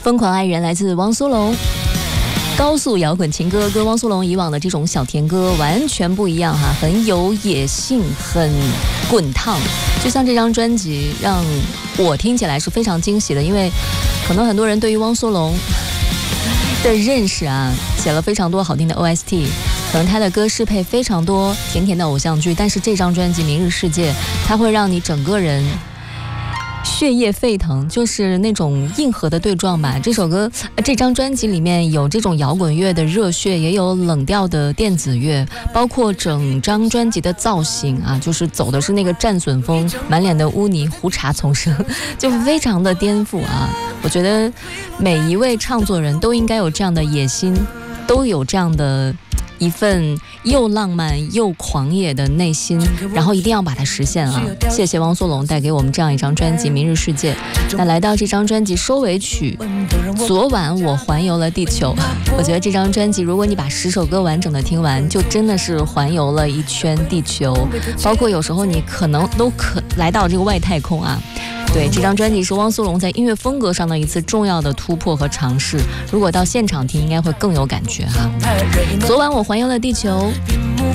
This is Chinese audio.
疯狂爱人来自汪苏泷，高速摇滚情歌跟汪苏泷以往的这种小甜歌完全不一样哈，很有野性，很滚烫。就像这张专辑让我听起来是非常惊喜的，因为可能很多人对于汪苏泷的认识啊，写了非常多好听的 OST， 可能他的歌适配非常多甜甜的偶像剧，但是这张专辑《明日世界》，它会让你整个人血液沸腾，就是那种硬核的对撞吧。这首歌，这张专辑里面有这种摇滚乐的热血，也有冷调的电子乐，包括整张专辑的造型啊，就是走的是那个战损风，满脸的污泥，胡茬丛生，就非常的颠覆啊。我觉得每一位创作人都应该有这样的野心，都有这样的一份又浪漫又狂野的内心，然后一定要把它实现啊！谢谢汪苏泷带给我们这样一张专辑《明日世界》。那来到这张专辑收尾曲《昨晚我环游了地球》，我觉得这张专辑如果你把10首歌完整的听完，就真的是环游了一圈地球，包括有时候你可能都来到这个外太空啊。对，这张专辑是汪苏泷在音乐风格上的一次重要的突破和尝试，如果到现场听应该会更有感觉哈。昨晚我环游了地球，